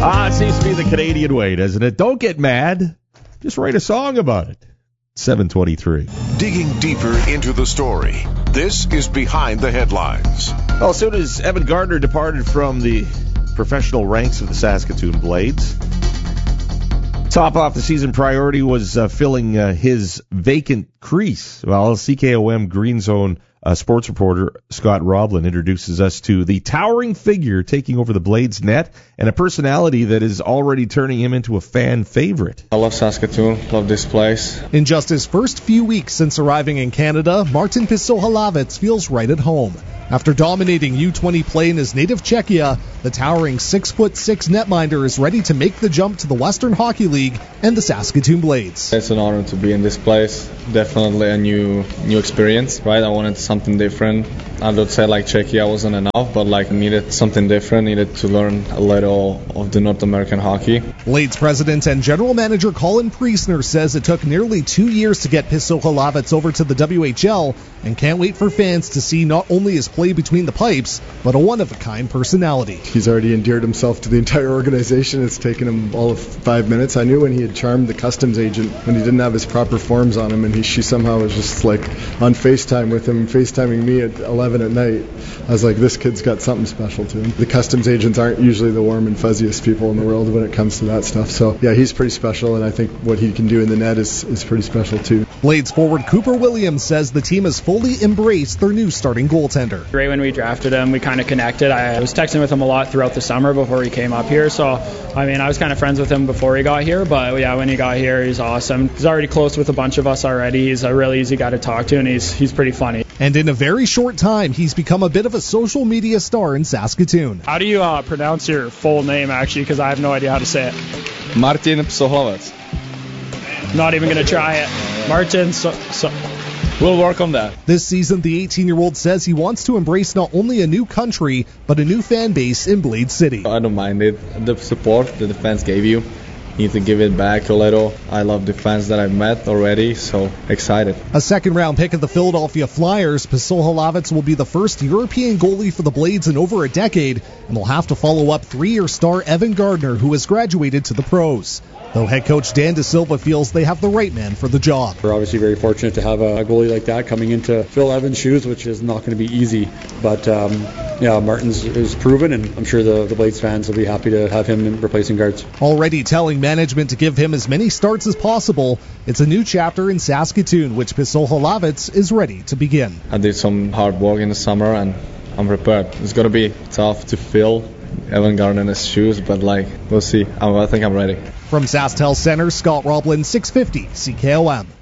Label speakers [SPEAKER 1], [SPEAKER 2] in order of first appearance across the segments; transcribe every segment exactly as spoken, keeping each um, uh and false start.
[SPEAKER 1] Ah, it seems to be the Canadian way, doesn't it? Don't get mad. Just write a song about it. seven twenty-three.
[SPEAKER 2] Digging deeper into the story, this is Behind the Headlines.
[SPEAKER 1] Well, as soon as Evan Gardner departed from the professional ranks of the Saskatoon Blades, top off the season priority was uh, filling uh, his vacant crease. Well, C K O M Green Zone uh, sports reporter Scott Roblin introduces us to the towering figure taking over the Blades net and a personality that is already turning him into a fan favorite.
[SPEAKER 3] I love Saskatoon, love this place.
[SPEAKER 4] In just his first few weeks since arriving in Canada, Martin Pisohalavets feels right at home. After dominating U twenty play in his native Czechia, the towering six foot six netminder is ready to make the jump to the Western Hockey League and the Saskatoon Blades.
[SPEAKER 3] It's an honor to be in this place. Definitely a new new experience, right? I wanted something different. I would say like Czechia wasn't enough, but like needed something different, needed to learn a little of the North American hockey.
[SPEAKER 4] Blades president and general manager Colin Priestner says it took nearly two years to get Pisohalavets over to the W H L and can't wait for fans to see not only his play between the pipes, but a one-of-a-kind personality.
[SPEAKER 5] He's already endeared himself to the entire organization. It's taken him all of five minutes. I knew when he had charmed the customs agent when he didn't have his proper forms on him, and he, she somehow was just like on FaceTime with him, FaceTiming me at eleven at night. I was like, this kid's got something special to him. The customs agents aren't usually the warm and fuzziest people in the world when it comes to that stuff. So, yeah, he's pretty special, and I think what he can do in the net is, is pretty special, too.
[SPEAKER 4] Blades forward Cooper Williams says the team has fully embraced their new starting goaltender.
[SPEAKER 6] Right when we drafted him, we kind of connected. I was texting with him a lot throughout the summer before he came up here. So, I mean, I was kind of friends with him before he got here. But, yeah, when he got here, he's awesome. He's already close with a bunch of us already. He's a really easy guy to talk to, and he's he's pretty funny.
[SPEAKER 4] And in a very short time, he's become a bit of a social media star in Saskatoon.
[SPEAKER 6] How do you uh, pronounce your full name, actually? Because I have no idea how to say it.
[SPEAKER 3] Martin Pisohalavets.
[SPEAKER 6] Not even going to try it. Martin, so, so.
[SPEAKER 3] We'll work on that.
[SPEAKER 4] This season, the eighteen-year-old says he wants to embrace not only a new country, but a new fan base in Blades City.
[SPEAKER 3] I don't mind it. The support that the fans gave you, you need to give it back a little. I love the fans that I've met already, so excited.
[SPEAKER 4] A second-round pick of the Philadelphia Flyers, Pisohalavets will be the first European goalie for the Blades in over a decade, and will have to follow up three-year star Evan Gardner, who has graduated to the pros. Though head coach Dan De Silva feels they have the right man for the job.
[SPEAKER 7] We're obviously very fortunate to have a goalie like that coming into Phil Evans' shoes, which is not going to be easy. But, um, yeah, Martin's is proven, and I'm sure the, the Blades fans will be happy to have him replacing guards.
[SPEAKER 4] Already telling management to give him as many starts as possible, it's a new chapter in Saskatoon, which Pisohalavets is ready to begin.
[SPEAKER 3] I did some hard work in the summer, and I'm prepared. It's going to be tough to fill Evan Gardner's shoes, but, like, we'll see. I, I think I'm ready.
[SPEAKER 4] From SaskTel Center, Scott Roblin, six fifty C K O M.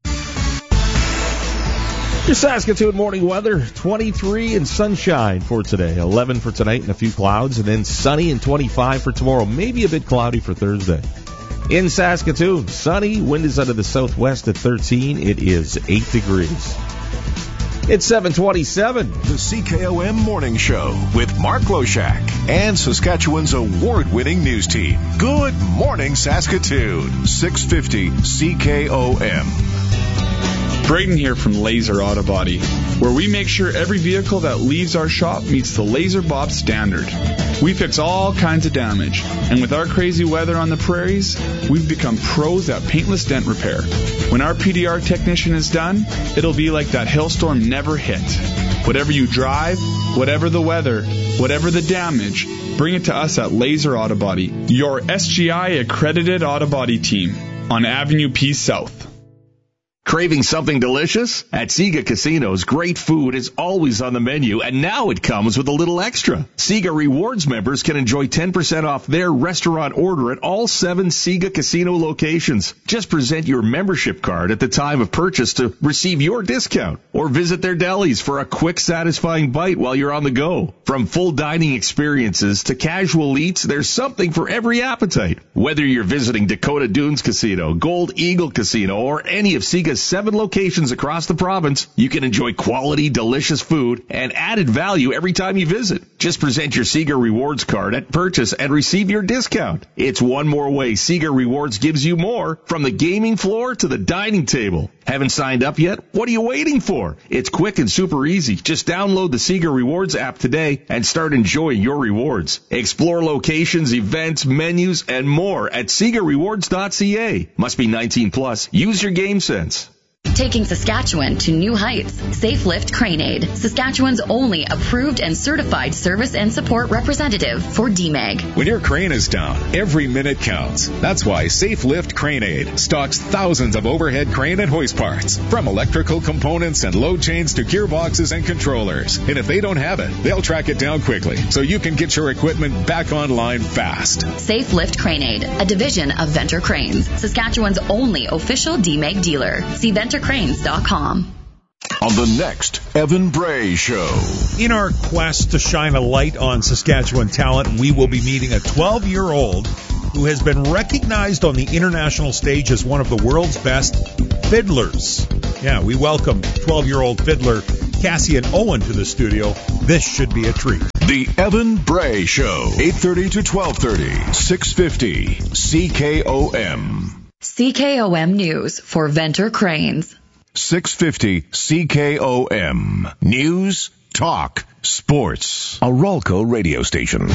[SPEAKER 1] Your Saskatoon morning weather, twenty-three and sunshine for today, eleven for tonight and a few clouds, and then sunny and twenty-five for tomorrow, maybe a bit cloudy for Thursday. In Saskatoon, sunny, wind is out of the southwest at thirteen, it is eight degrees. It's seven twenty-seven.
[SPEAKER 2] The C K O M Morning Show with Mark Loshak and Saskatchewan's award-winning news team. Good morning, Saskatoon. six fifty C K O M.
[SPEAKER 8] Braden here from Laser Auto Body, where we make sure every vehicle that leaves our shop meets the Laser Bob standard. We fix all kinds of damage, and with our crazy weather on the prairies, we've become pros at paintless dent repair. When our P D R technician is done, it'll be like that hailstorm never hit. Whatever you drive, whatever the weather, whatever the damage, bring it to us at Laser Auto Body, your S G I accredited auto body team on Avenue P South.
[SPEAKER 1] Craving something delicious? At Sega Casinos, great food is always on the menu, and now it comes with a little extra. Sega Rewards members can enjoy ten percent off their restaurant order at all seven Sega Casino locations. Just present your membership card at the time of purchase to receive your discount, or visit their delis for a quick, satisfying bite while you're on the go. From full dining experiences to casual eats, there's something for every appetite. Whether you're visiting Dakota Dunes Casino, Gold Eagle Casino, or any of Sega's seven locations across the province, you can enjoy quality, delicious food and added value every time you visit. Just present your Sega Rewards card at purchase and receive your discount. It's one more way Sega Rewards gives you more, from the gaming floor to the dining table. Haven't signed up yet? What are you waiting for? It's quick and super easy. Just download the Sega Rewards app today and start enjoying your rewards. Explore locations, events, menus, and more at Sega Rewards dot C A. Must be nineteen plus. Use your game sense.
[SPEAKER 9] Taking Saskatchewan to new heights. Safe Lift Crane Aid, Saskatchewan's only approved and certified service and support representative for D M E G.
[SPEAKER 10] When your crane is down, every minute counts. That's why Safe Lift Crane Aid stocks thousands of overhead crane and hoist parts, from electrical components and load chains to gearboxes and controllers. And if they don't have it, they'll track it down quickly so you can get your equipment back online fast.
[SPEAKER 9] Safe Lift Crane Aid, a division of Venter Cranes, Saskatchewan's only official D M E G dealer. See Venter Cranes dot com.
[SPEAKER 2] On the next Evan Bray Show.
[SPEAKER 11] In our quest to shine a light on Saskatchewan talent, we will be meeting a twelve-year-old who has been recognized on the international stage as one of the world's best fiddlers. Yeah, we welcome twelve-year-old fiddler Cassian Owen to the studio. This should be a treat.
[SPEAKER 2] The Evan Bray Show, eight thirty to twelve thirty, six fifty C K O M.
[SPEAKER 9] C K O M News for Venter Cranes.
[SPEAKER 2] six fifty C K O M. News, talk, sports. A Ralco radio station.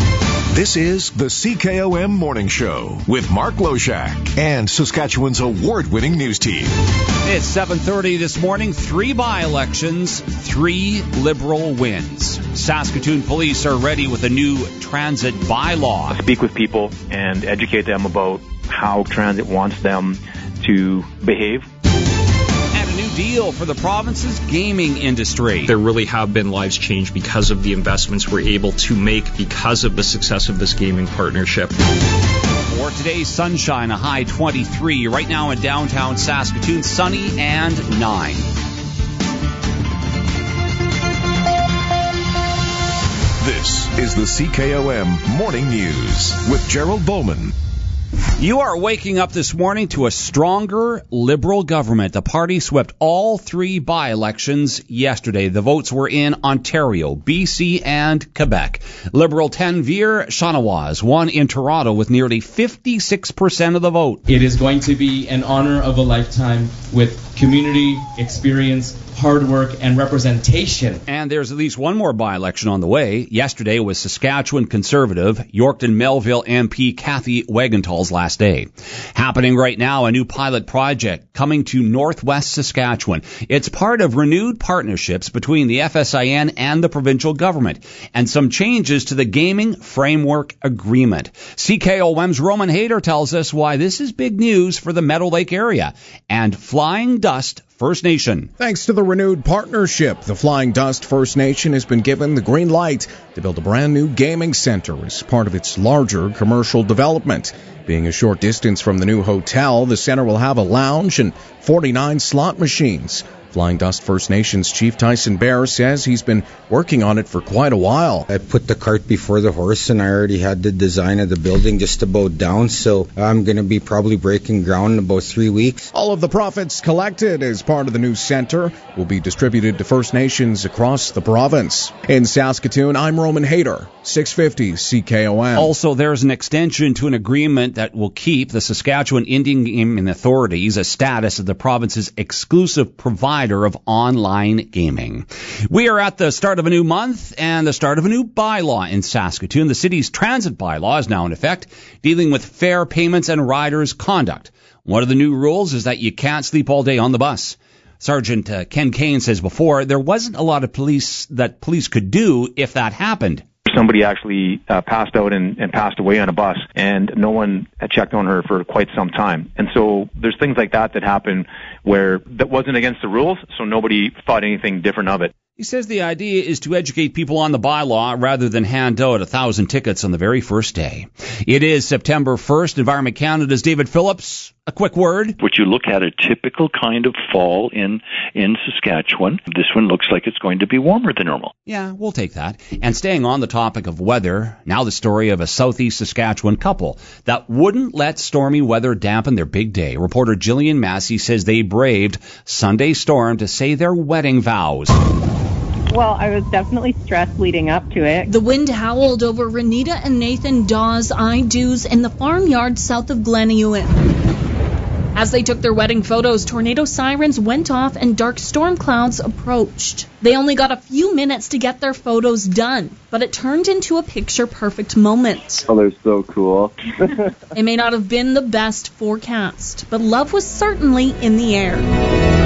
[SPEAKER 2] This is the C K O M Morning Show with Mark Loshak and Saskatchewan's award-winning news team.
[SPEAKER 12] It's seven thirty this morning. Three by-elections, three Liberal wins. Saskatoon police are ready with a new transit bylaw.
[SPEAKER 13] Speak with people and educate them about how transit wants them to behave.
[SPEAKER 12] And a new deal for the province's gaming industry.
[SPEAKER 14] There really have been lives changed because of the investments we're able to make because of the success of this gaming partnership.
[SPEAKER 12] For today's sunshine, a high twenty-three. Right now in downtown Saskatoon, sunny and nine.
[SPEAKER 2] This is the C K O M Morning News with Gerald Bowman.
[SPEAKER 12] You are waking up this morning to a stronger Liberal government. The party swept all three by-elections yesterday. The votes were in Ontario, B C, and Quebec. Liberal Tanveer Shanawaz won in Toronto with nearly fifty-six percent of the vote.
[SPEAKER 15] It is going to be an honor of a lifetime with community experience, hard work, and representation.
[SPEAKER 12] And there's at least one more by-election on the way. Yesterday was Saskatchewan Conservative, Yorkton Melville M P Kathy Wagenthal's last day. Happening right now, a new pilot project coming to northwest Saskatchewan. It's part of renewed partnerships between the F S I N and the provincial government, and some changes to the Gaming Framework Agreement. C K O M's Roman Hayter tells us why this is big news for the Meadow Lake area and Flying Dust First Nation.
[SPEAKER 16] Thanks to the renewed partnership, the Flying Dust First Nation has been given the green light to build a brand new gaming center as part of its larger commercial development. Being a short distance from the new hotel, the center will have a lounge and forty-nine slot machines. Flying Dust First Nations Chief Tyson Bear says he's been working on it for quite a while.
[SPEAKER 17] I put the cart before the horse, and I already had the design of the building just about down, so I'm going to be probably breaking ground in about three weeks.
[SPEAKER 16] All of the profits collected as part of the new center will be distributed to First Nations across the province. In Saskatoon, I'm Roman Hayter, six fifty C K O M.
[SPEAKER 12] Also, there's an extension to an agreement that will keep the Saskatchewan Indian Gaming Authorities a status of the province's exclusive provider of online gaming. We are at the start of a new month and the start of a new bylaw in Saskatoon. The city's transit bylaw is now in effect, dealing with fare payments and riders' conduct. One of the new rules is that you can't sleep all day on the bus. Sergeant uh, Ken Kane says before, there wasn't a lot of police that police could do if that happened.
[SPEAKER 13] Somebody actually uh, passed out and, and passed away on a bus, and no one had checked on her for quite some time. And so there's things like that that happen where that wasn't against the rules, so nobody thought anything different of it.
[SPEAKER 12] He says the idea is to educate people on the bylaw rather than hand out a thousand tickets on the very first day. It is September first. Environment Canada's David Phillips. A quick word.
[SPEAKER 18] Would you look at a typical kind of fall in, in Saskatchewan? This one looks like it's going to be warmer than normal.
[SPEAKER 12] Yeah, we'll take that. And staying on the topic of weather, now the story of a southeast Saskatchewan couple that wouldn't let stormy weather dampen their big day. Reporter Jillian Massey says they braved Sunday's storm to say their wedding vows.
[SPEAKER 19] Well, I was definitely stressed leading up to it.
[SPEAKER 20] The wind howled over Renita and Nathan Dawes' I-Do's in the farmyard south of Glenhuon. As they took their wedding photos, tornado sirens went off and dark storm clouds approached. They only got a few minutes to get their photos done, but it turned into a picture-perfect moment.
[SPEAKER 21] Oh, they're so cool.
[SPEAKER 20] It may not have been the best forecast, but love was certainly in the air.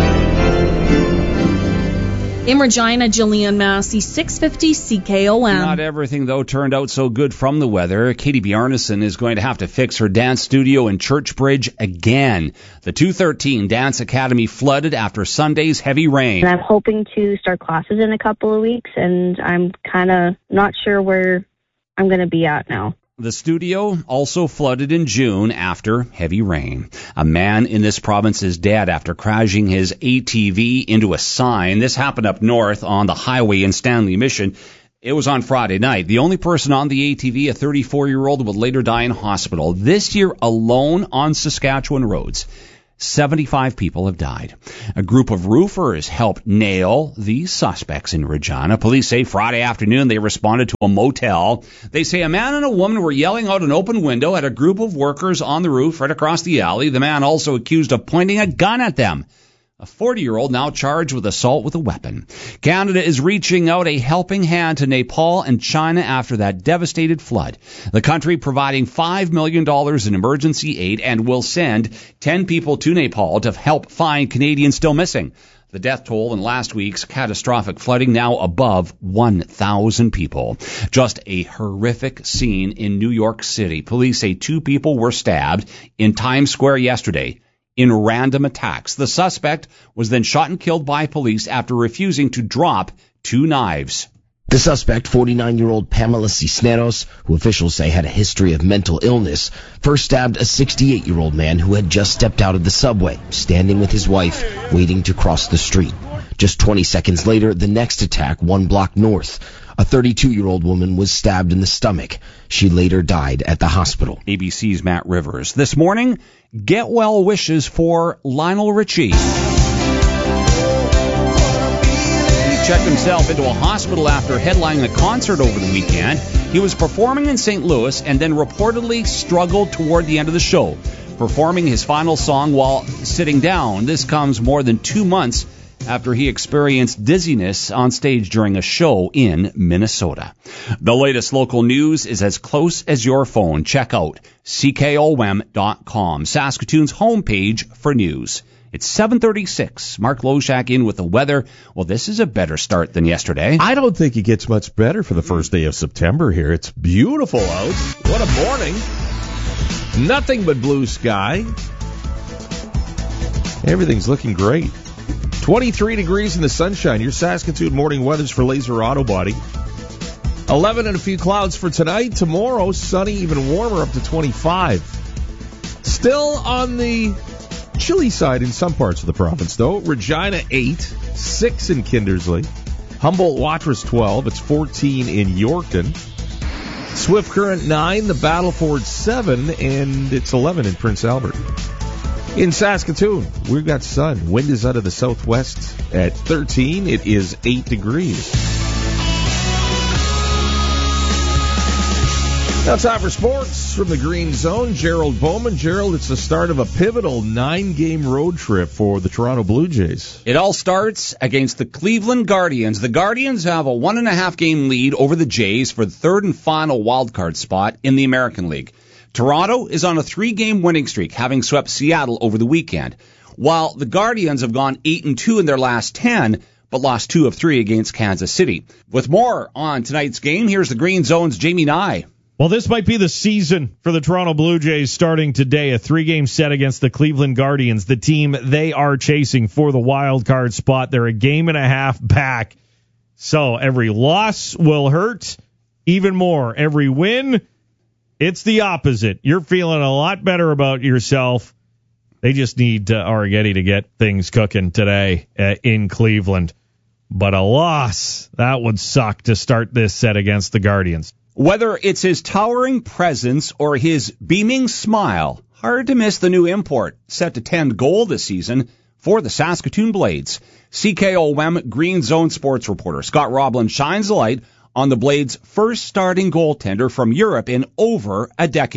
[SPEAKER 20] In Regina, Jillian Massey, six fifty C K O M.
[SPEAKER 12] Not everything, though, turned out so good from the weather. Katie Bjarnason is going to have to fix her dance studio in Churchbridge again. The two thirteen Dance Academy flooded after Sunday's heavy rain.
[SPEAKER 22] And I'm hoping to start classes in a couple of weeks, and I'm kind of not sure where I'm going to be at now.
[SPEAKER 12] The studio also flooded in June after heavy rain. A man in this province is dead after crashing his A T V into a sign. This happened up north on the highway in Stanley Mission. It was on Friday night. The only person on the A T V, a thirty-four-year-old, would later die in hospital. This year alone on Saskatchewan roads, seventy-five people have died. A group of roofers helped nail the suspects in Regina. Police say Friday afternoon they responded to a motel. They say a man and a woman were yelling out an open window at a group of workers on the roof right across the alley. The man also accused of pointing a gun at them. A forty-year-old now charged with assault with a weapon. Canada is reaching out a helping hand to Nepal and China after that devastated flood. The country providing five million dollars in emergency aid and will send ten people to Nepal to help find Canadians still missing. The death toll in last week's catastrophic flooding now above one thousand people. Just a horrific scene in New York City. Police say two people were stabbed in Times Square yesterday in random attacks. The suspect was then shot and killed by police after refusing to drop two knives.
[SPEAKER 23] The suspect, forty-nine-year-old Pamela Cisneros, who officials say had a history of mental illness, first stabbed a sixty-eight-year-old man who had just stepped out of the subway, standing with his wife, waiting to cross the street. Just twenty seconds later, the next attack, one block north. A thirty-two-year-old woman was stabbed in the stomach. She later died at the hospital.
[SPEAKER 12] A B C's Matt Rivers. This morning, get well wishes for Lionel Richie. He checked himself into a hospital after headlining a concert over the weekend. He was performing in Saint Louis and then reportedly struggled toward the end of the show, performing his final song while sitting down. This comes more than two months after he experienced dizziness on stage during a show in Minnesota. The latest local news is as close as your phone. Check out C K O M dot com, Saskatoon's homepage for news. It's seven thirty-six. Mark Loshak in with the weather. Well, this is a better start than yesterday.
[SPEAKER 24] I don't think it gets much better for the first day of September here. It's beautiful out. What a morning. Nothing but blue sky. Everything's looking great. twenty-three degrees in the sunshine. Your Saskatoon morning weather's for Laser Auto Body. eleven and a few clouds for tonight. Tomorrow, sunny, even warmer, up to twenty-five. Still on the chilly side in some parts of the province, though. Regina, eight. six in Kindersley. Humboldt-Watrous, twelve. It's fourteen in Yorkton. Swift Current, nine. The Battleford, seven. And it's eleven in Prince Albert. In Saskatoon, we've got sun. Wind is out of the southwest at thirteen. It is eight degrees. Now time for sports from the Green Zone. Gerald Bowman. Gerald, it's the start of a pivotal nine-game road trip for the Toronto Blue Jays.
[SPEAKER 12] It all starts against the Cleveland Guardians. The Guardians have a one-and-a-half game lead over the Jays for the third and final wildcard spot in the American League. Toronto is on a three-game winning streak, having swept Seattle over the weekend, while the Guardians have gone eight and two in their last ten, but lost two of three against Kansas City. With more on tonight's game, here's the Green Zone's Jamie Nye.
[SPEAKER 25] Well, this might be the season for the Toronto Blue Jays starting today. A three-game set against the Cleveland Guardians, the team they are chasing for the wild card spot. They're a game and a half back. So every loss will hurt even more. Every win, it's the opposite. You're feeling a lot better about yourself. They just need uh, Arrighetti to get things cooking today uh, in Cleveland. But a loss, that would suck to start this set against the Guardians.
[SPEAKER 12] Whether it's his towering presence or his beaming smile, hard to miss the new import, set to tend goal this season for the Saskatoon Blades. C K O M Green Zone sports reporter Scott Roblin shines a light on the Blades' first starting goaltender from Europe in over a decade.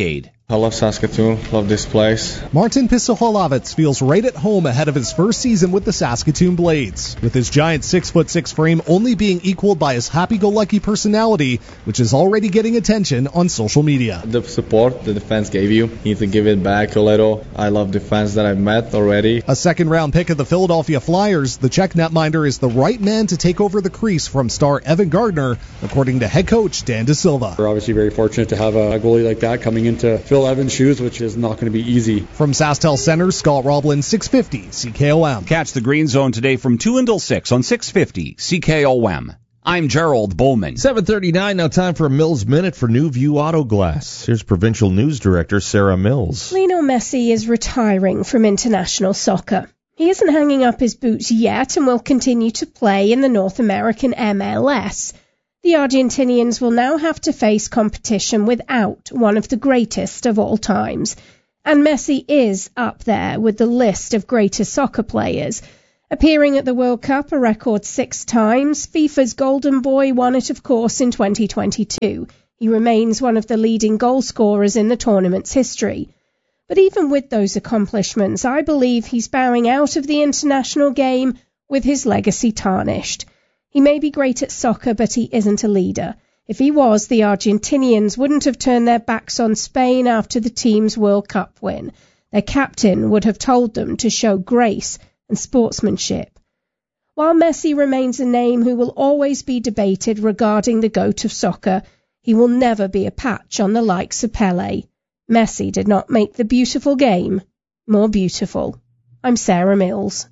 [SPEAKER 3] I love Saskatoon, love this place.
[SPEAKER 4] Martin Pisoholavets feels right at home ahead of his first season with the Saskatoon Blades, with his giant six foot six frame only being equaled by his happy-go-lucky personality, which is already getting attention on social media.
[SPEAKER 3] The support the defense gave you, you need to give it back a little. I love the fans that I've met already.
[SPEAKER 4] A second-round pick of the Philadelphia Flyers, the Czech netminder is the right man to take over the crease from star Evan Gardner, according to head coach Dan De Silva.
[SPEAKER 5] We're obviously very fortunate to have a goalie like that coming into Phil Evans' shoes, which is not going to be easy.
[SPEAKER 4] From SaskTel Center, Scott Roblin, six fifty C K O M.
[SPEAKER 12] Catch the Green Zone today from two until six on six fifty C K O M. I'm Gerald Bowman.
[SPEAKER 24] seven thirty-nine, now time for a Mills Minute for New View Auto Glass. Here's Provincial News Director Sarah Mills.
[SPEAKER 6] Lionel Messi is retiring from international soccer. He isn't hanging up his boots yet and will continue to play in the North American M L S. The Argentinians will now have to face competition without one of the greatest of all times. And Messi is up there with the list of greatest soccer players. Appearing at the World Cup a record six times, FIFA's Golden Boy won it, of course, in twenty twenty-two. He remains one of the leading goal scorers in the tournament's history. But even with those accomplishments, I believe he's bowing out of the international game with his legacy tarnished. He may be great at soccer, but he isn't a leader. If he was, the Argentinians wouldn't have turned their backs on Spain after the team's World Cup win. Their captain would have told them to show grace and sportsmanship. While Messi remains a name who will always be debated regarding the GOAT of soccer, he will never be a patch on the likes of Pelé. Messi did not make the beautiful game more beautiful. I'm Sarah Mills.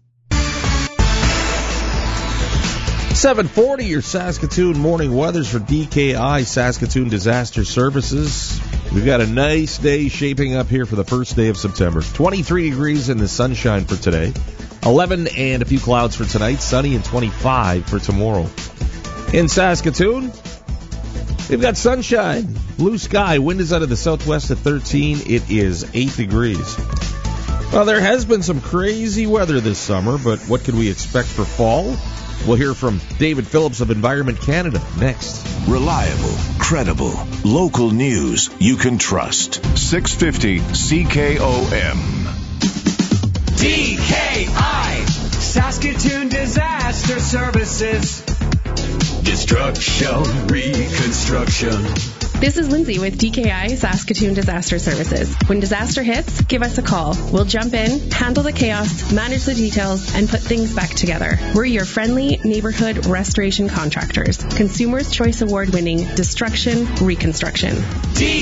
[SPEAKER 24] seven forty, your Saskatoon morning weathers for D K I, Saskatoon Disaster Services. We've got a nice day shaping up here for the first day of September. twenty-three degrees in the sunshine for today. eleven and a few clouds for tonight. Sunny and twenty-five for tomorrow. In Saskatoon, we've got sunshine, blue sky. Wind is out of the southwest at thirteen. It is eight degrees. Well, there has been some crazy weather this summer, but what can we expect for fall? We'll hear from David Phillips of Environment Canada next.
[SPEAKER 2] Reliable, credible, local news you can trust. six fifty C K O M.
[SPEAKER 7] D K I, Saskatoon Disaster Services. Destruction, reconstruction.
[SPEAKER 21] This is Lindsay with D K I Saskatoon Disaster Services. When disaster hits, give us a call. We'll jump in, handle the chaos, manage the details, and put things back together. We're your friendly neighborhood restoration contractors. Consumers' Choice Award winning Destruction Reconstruction. D-